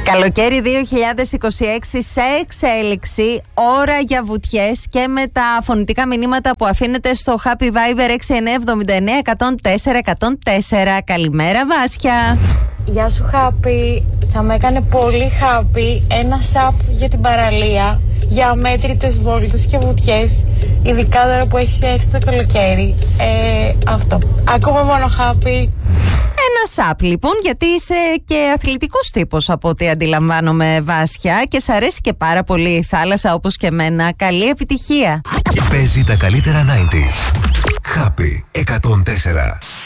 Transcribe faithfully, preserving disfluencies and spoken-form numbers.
Καλοκαίρι δύο χιλιάδες είκοσι έξι σε εξέλιξη, ώρα για βουτιές και με τα φωνητικά μηνύματα που αφήνετε στο Happy Viber έξι εννιά εβδομήντα εννέα εκατόν τέσσερα εκατόν τέσσερα. Καλημέρα Βάσια. Γεια σου Happy, θα με έκανε πολύ happy ένα σαπ για την παραλία, για αμέτρητες βόλτες και βουτιές, ειδικά τώρα που έχει έρθει το καλοκαίρι. Ε, αυτό, ακούμε μόνο happy. Ένα σαπ λοιπόν, γιατί είσαι και αθλητικός τύπος από ό,τι αντιλαμβάνομαι Βάσια, και σ' αρέσει και πάρα πολύ η θάλασσα όπως και εμένα. Καλή επιτυχία. Παίζει τα καλύτερα ενενήντα. Happy εκατόν τέσσερα.